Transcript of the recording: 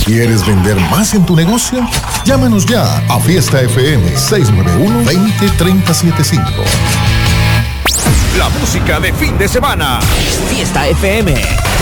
¿Quieres vender más en tu negocio? Llámanos ya a Fiesta FM 691-203075. La música de fin de semana. Fiesta FM.